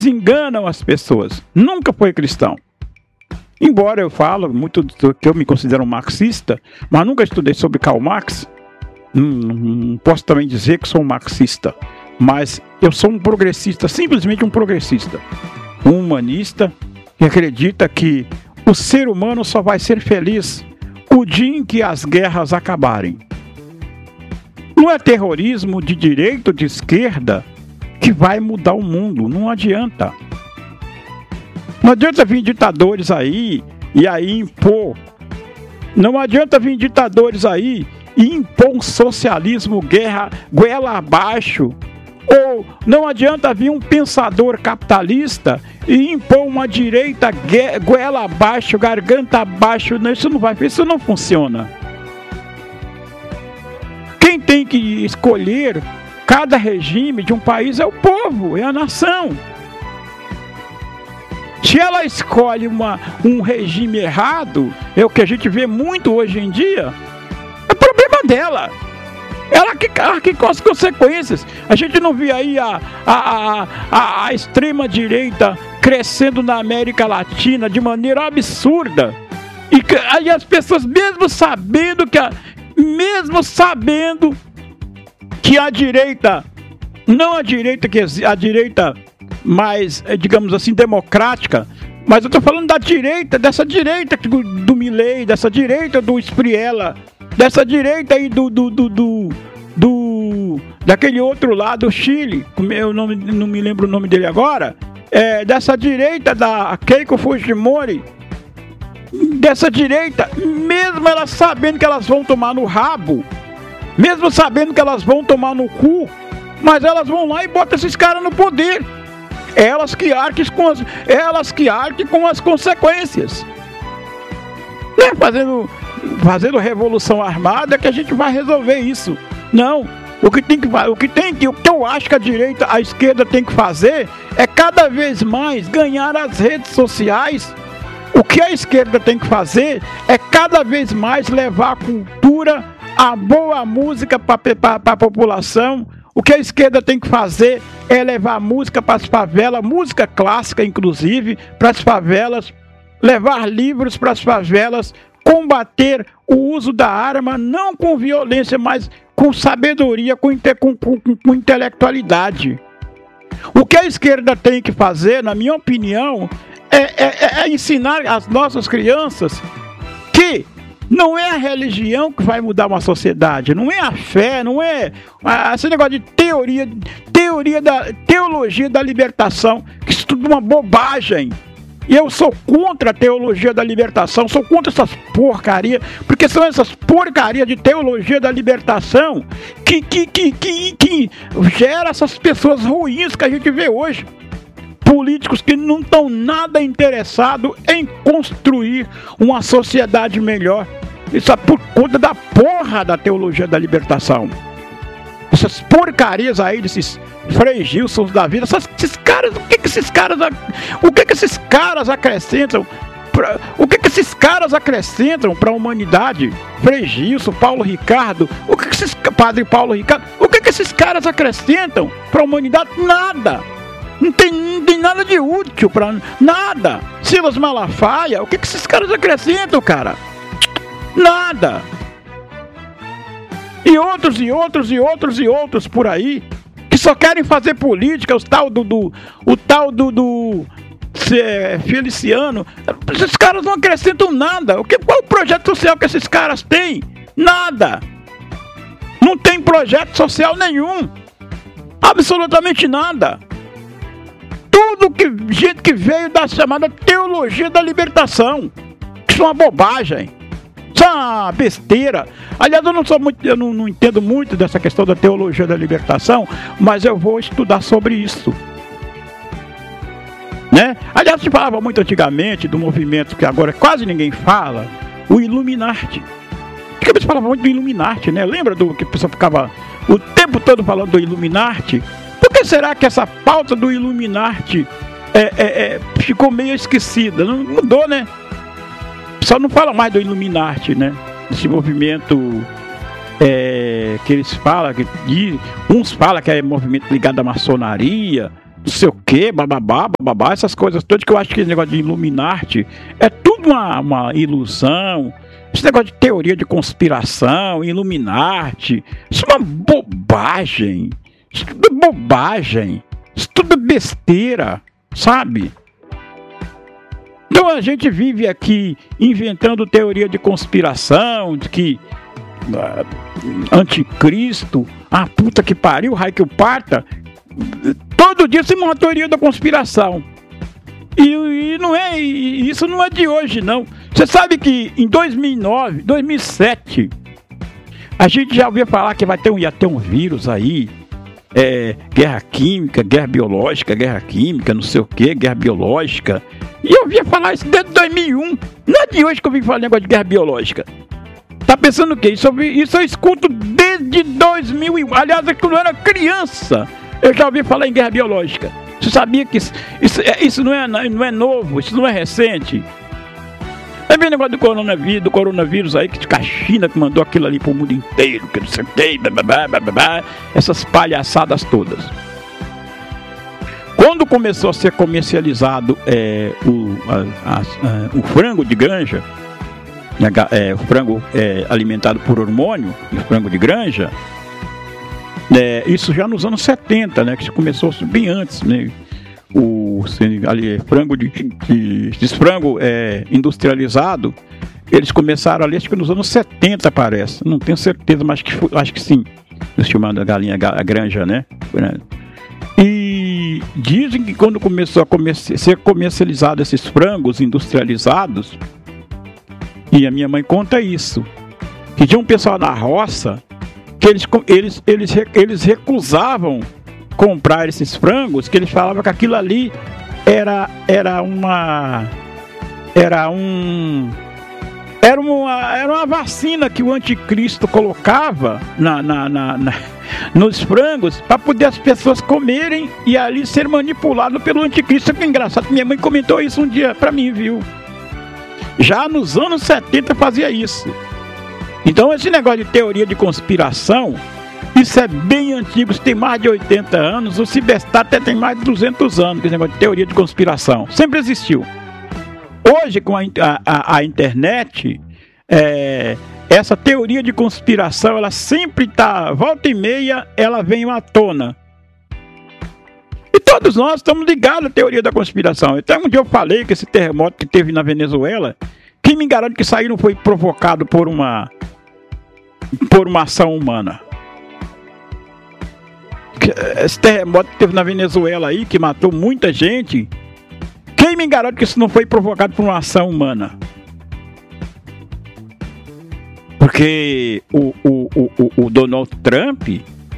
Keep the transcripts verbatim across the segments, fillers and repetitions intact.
enganam as pessoas. Nunca foi cristão. Embora eu falo muito que eu me considero um marxista, mas nunca estudei sobre Karl Marx. Não, não posso também dizer que sou um marxista, mas eu sou um progressista, simplesmente um progressista, um humanista que acredita que o ser humano só vai ser feliz o dia em que as guerras acabarem. Não é terrorismo de direita ou de esquerda que vai mudar o mundo, não adianta. Não adianta vir ditadores aí e aí impor. Não adianta vir ditadores aí e impor um socialismo, guerra, goela abaixo. Ou não adianta vir um pensador capitalista e impor uma direita goela abaixo, garganta abaixo. Isso não vai, isso não funciona. Quem tem que escolher cada regime de um país é o povo, é a nação. Se ela escolhe uma, um regime errado, é o que a gente vê muito hoje em dia, é problema dela. Ela que arque com as consequências. A gente não vê aí a, a, a, a, a extrema-direita crescendo na América Latina de maneira absurda. E que, aí as pessoas, mesmo sabendo que a, mesmo sabendo que a direita, não a direita que a direita mais, digamos assim, democrática, mas eu estou falando da direita, dessa direita do, do Milei, dessa direita do Spriella, dessa direita aí do, do, do, do, do daquele outro lado, do Chile, eu não, não me lembro o nome dele agora, é, dessa direita da Keiko Fujimori, dessa direita, mesmo elas sabendo que elas vão tomar no rabo, mesmo sabendo que elas vão tomar no cu, mas elas vão lá e botam esses caras no poder. Elas que arquem com as, elas que arquem com as consequências. Não é fazendo, fazendo revolução armada que a gente vai resolver isso. Não. O que tem que, o que tem que, o que eu acho que a direita, a esquerda tem que fazer é cada vez mais ganhar as redes sociais. O que a esquerda tem que fazer é cada vez mais levar a cultura, a boa música para a população. O que a esquerda tem que fazer é levar música para as favelas, música clássica inclusive, para as favelas, levar livros para as favelas, combater o uso da arma, não com violência, mas com sabedoria, com, inte com, com, com intelectualidade. O que a esquerda tem que fazer, na minha opinião, é, é, é ensinar às nossas crianças que não é a religião que vai mudar uma sociedade, não é a fé, não é esse negócio de teoria, teoria da, teologia da libertação, que isso tudo é uma bobagem. E eu sou contra a teologia da libertação, sou contra essas porcarias, porque são essas porcarias de teologia da libertação que, que, que, que, que gera essas pessoas ruins que a gente vê hoje. Políticos que não estão nada interessados em construir uma sociedade melhor. Isso é por conta da porra da teologia da libertação. Essas porcarias aí desses Frei Gilsons da vida, essas, esses caras, o que que esses caras, o que que esses caras acrescentam? Pra, o que que esses caras acrescentam para a humanidade? Frei Gilson, Paulo Ricardo, o que que esses Padre Paulo Ricardo, o que que esses caras acrescentam para a humanidade? Nada. Não tem, não tem nada de útil pra nada. Silas Malafaia, o que que esses caras acrescentam, cara? Nada. E outros, e outros, e outros, e outros por aí, que só querem fazer política, os tal do, do, o tal do, do é, Feliciano. Esses caras não acrescentam nada. O que, qual o projeto social que esses caras têm? Nada. Não tem projeto social nenhum. Absolutamente nada. Tudo que gente que veio da chamada teologia da libertação. Isso é uma bobagem. Isso é uma besteira. Aliás, eu não sou muito, eu não, não entendo muito dessa questão da teologia da libertação, mas eu vou estudar sobre isso. Né? Aliás, se falava muito antigamente do movimento que agora quase ninguém fala, o Illuminati. Antigamente se falava muito do Illuminati, né? Lembra do que a pessoa ficava o tempo todo falando do Illuminati? Por que será que essa pauta do Illuminati é, é, é, ficou meio esquecida? Não mudou, né? Só não fala mais do Illuminati, né? Esse movimento é, que eles falam, que uns falam que é movimento ligado à maçonaria, não sei o que, bababá, bababá, essas coisas todas que eu acho que esse negócio de Illuminati é tudo uma, uma ilusão. Esse negócio de teoria de conspiração, Illuminati, isso é uma bobagem. Isso tudo é bobagem. Isso tudo é besteira, sabe? Então a gente vive aqui inventando teoria de conspiração, de que uh, anticristo, a puta que pariu, raio que o parta. Todo dia tem uma teoria da conspiração. E, e não é, e isso não é de hoje, não. Você sabe que em dois mil e nove, dois mil e sete, a gente já ouviu falar que vai ter um, ia ter um vírus aí, é, guerra química, guerra biológica, guerra química, não sei o que, guerra biológica. E eu ouvia falar isso desde dois mil e um. Não é de hoje que eu vim falar negócio de guerra biológica. Tá pensando o quê? Isso eu, isso eu escuto desde dois mil e um. Aliás, quando eu era criança, eu já ouvi falar em guerra biológica. Você sabia que isso, isso, isso não, é, não é novo, isso não é recente? Aí vem o negócio do coronavírus, do coronavírus aí, que a China que mandou aquilo ali pro mundo inteiro, que não sei o que, essas palhaçadas todas. Quando começou a ser comercializado é, o, a, a, a, o frango de granja, é, o frango é, alimentado por hormônio, o frango de granja, é, isso já nos anos setenta, né, que isso começou bem antes, né, o ali, frango de, de, de frango é, industrializado, eles começaram ali, acho que nos anos setenta, parece, não tenho certeza, mas que, acho que sim, chamando a galinha a granja, né, e dizem que quando começou a comerci- ser comercializado esses frangos industrializados, e a minha mãe conta isso, que tinha um pessoal na roça que eles, eles, eles, eles recusavam comprar esses frangos, que eles falavam que aquilo ali era, era uma era um era uma, era uma vacina que o anticristo colocava na, na, na, na, nos frangos para poder as pessoas comerem e ali ser manipulado pelo anticristo. Que é engraçado, minha mãe comentou isso um dia para mim, viu? Já nos anos setenta fazia isso. Então esse negócio de teoria de conspiração, isso é bem antigo, isso tem mais de oitenta anos, o Ciberstar até tem mais de duzentos anos, esse negócio de teoria de conspiração, sempre existiu. Hoje, com a, a, a internet, é, essa teoria de conspiração, ela sempre está, volta e meia, ela vem à tona. E todos nós estamos ligados à teoria da conspiração. Então um dia eu falei que esse terremoto que teve na Venezuela, quem me garante que isso aí não foi provocado por uma... por uma ação humana? Esse terremoto que teve na Venezuela aí, que matou muita gente, quem me garante que isso não foi provocado por uma ação humana? Porque o, o, o, o Donald Trump,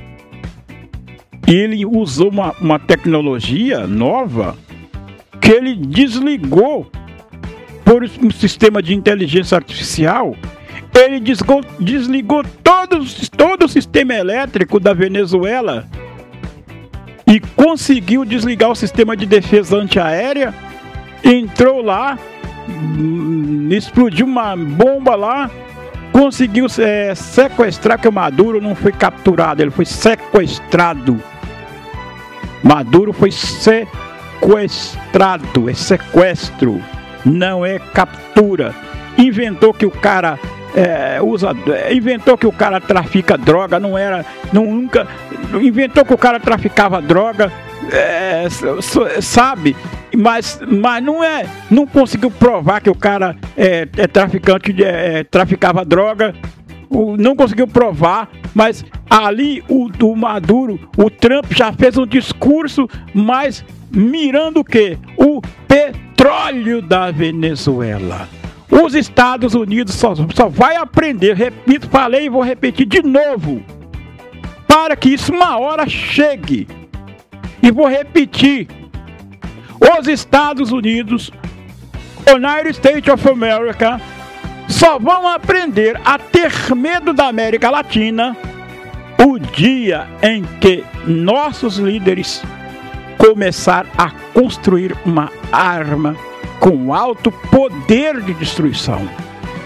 ele usou uma, uma tecnologia nova que ele desligou por um sistema de inteligência artificial. Ele desligou, desligou todo, todo o sistema elétrico da Venezuela e conseguiu desligar o sistema de defesa antiaérea. Entrou lá, explodiu uma bomba lá, conseguiu é, sequestrar, porque o Maduro não foi capturado, ele foi sequestrado. Maduro foi sequestrado, é sequestro, não é captura. Inventou que o cara é, usa, inventou que o cara trafica droga, não era, não, nunca, inventou que o cara traficava droga, é, sabe? Mas, mas não é, não conseguiu provar que o cara é, é traficante, é, é, traficava droga, o, não conseguiu provar, mas ali o, o Maduro, o Trump já fez um discurso, mas mirando o quê? O petróleo da Venezuela. Os Estados Unidos só, só vai aprender, repito, falei e vou repetir de novo, para que isso uma hora chegue. E vou repetir, os Estados Unidos, United States of America, só vão aprender a ter medo da América Latina o dia em que nossos líderes começar a construir uma arma com alto poder de destruição.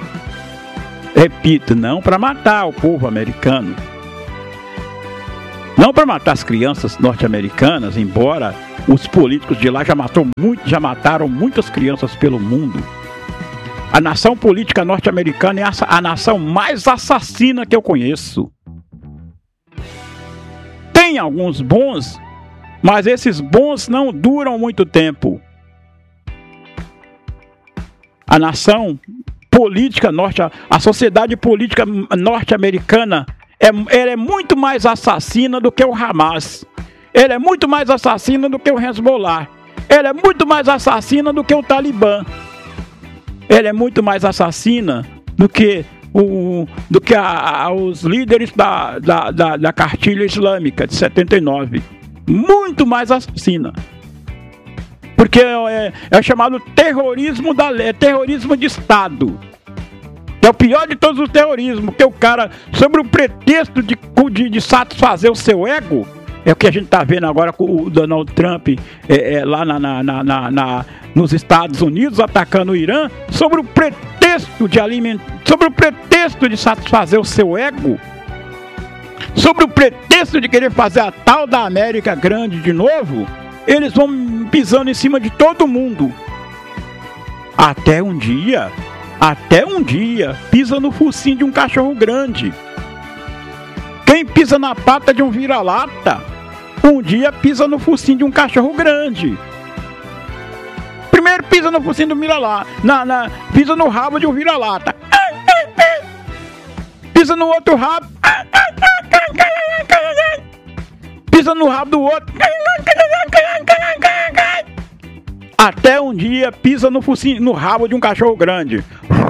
Repito, não para matar o povo americano, Não para matar as crianças norte-americanas, embora os políticos de lá já, matou muito, já mataram muitas crianças pelo mundo. A nação política norte-americana é a, a nação mais assassina que eu conheço. Tem alguns bons, mas esses bons não duram muito tempo. A nação política norte, a sociedade política norte-americana é, ela é muito mais assassina do que o Hamas. Ela é muito mais assassina do que o Hezbollah. Ela é muito mais assassina do que o Talibã. Ela é muito mais assassina do que, o, do que a, a, os líderes da, da, da, da cartilha islâmica de setenta e nove. Muito mais assassina. Porque é, é chamado terrorismo da lei, é terrorismo de Estado. É o pior de todos os terrorismos, porque o cara, sobre o pretexto de, de, de satisfazer o seu ego, é o que a gente está vendo agora com o Donald Trump é, é, lá na, na, na, na, na, nos Estados Unidos, atacando o Irã, sobre o pretexto de alimentar, sobre o pretexto de satisfazer o seu ego, sobre o pretexto de querer fazer a tal da América grande de novo, eles vão pisando em cima de todo mundo. Até um dia, até um dia, pisa no focinho de um cachorro grande. Quem pisa na pata de um vira-lata, um dia pisa no focinho de um cachorro grande. Primeiro pisa no focinho do vira-lata, na, na, pisa no rabo de um vira-lata. Pisa no outro rabo. Pisa no rabo do outro. Até um dia pisa no focinho, no rabo de um cachorro grande.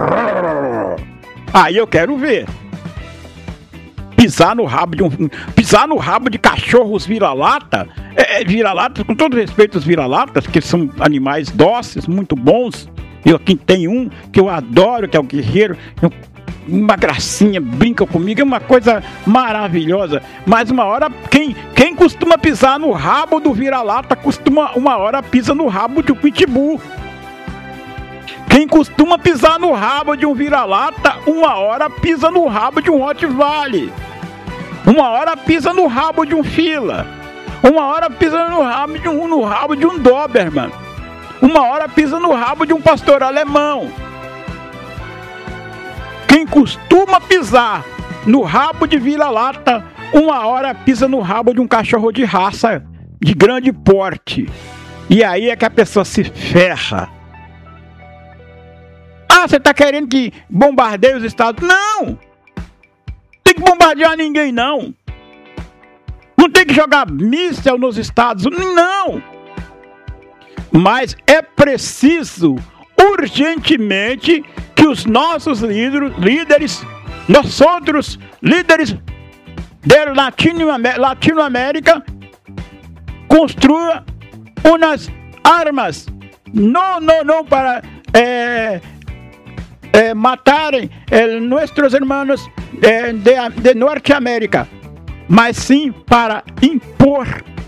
Aí eu quero ver. Pisar no rabo de um, pisar no rabo de cachorros vira-lata, é, é, vira-latas, com todo respeito aos vira-latas, que são animais dóceis, muito bons. Eu aqui tem um que eu adoro, que é o guerreiro, uma gracinha, brinca comigo, é uma coisa maravilhosa. Mas uma hora, quem, quem costuma pisar no rabo do vira-lata, costuma uma hora pisa no rabo de um pitbull. Quem costuma pisar no rabo de um vira-lata, uma hora pisa no rabo de um Rottweiler. Uma hora pisa no rabo de um fila. Uma hora pisa no rabo de um, no rabo de um Doberman. Uma hora pisa no rabo de um pastor alemão. Quem costuma pisar no rabo de vira-lata, uma hora pisa no rabo de um cachorro de raça de grande porte. E aí é que a pessoa se ferra. Ah, você está querendo que bombardeie os estados? Não! Tem que bombardear ninguém, não. Não tem que jogar míssil nos estados, não. Mas é preciso, urgentemente, que os nossos líderes, líderes nós outros líderes da Latinoamérica, construam umas armas. Não, não, não para... É, É, matarem é, nossos irmãos é, de, de Norte-América, mas sim para impor,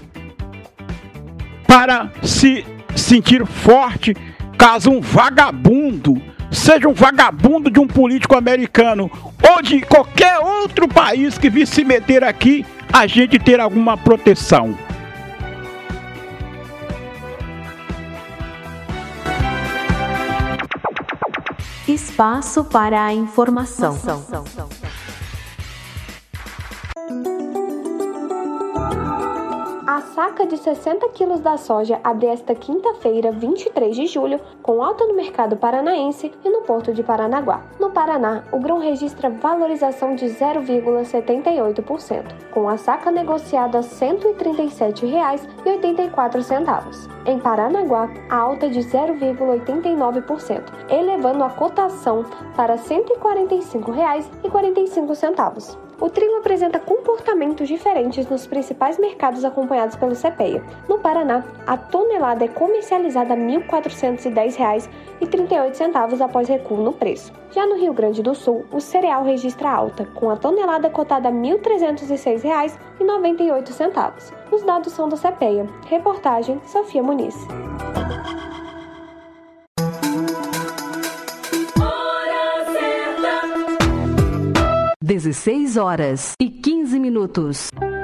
para se sentir forte, caso um vagabundo, seja um vagabundo de um político americano ou de qualquer outro país que vir se meter aqui, a gente ter alguma proteção. Espaço para a informação. A saca de sessenta quilos da soja abre esta quinta-feira, vinte e três de julho, com alta no mercado paranaense e no porto de Paranaguá. No Paraná, o grão registra valorização de zero vírgula setenta e oito por cento, com a saca negociada a cento e trinta e sete reais e oitenta e quatro centavos. Em Paranaguá, a alta de zero vírgula oitenta e nove por cento, elevando a cotação para cento e quarenta e cinco reais e quarenta e cinco centavos. O trigo apresenta comportamentos diferentes nos principais mercados acompanhados pelo CEPEA. No Paraná, a tonelada é comercializada a mil quatrocentos e dez reais e trinta e oito centavos após recuo no preço. Já no Rio Grande do Sul, o cereal registra alta, com a tonelada cotada a mil trezentos e seis reais e noventa e oito centavos. Os dados são do CEPEA. Reportagem Sofia Muniz. dezesseis horas e quinze minutos.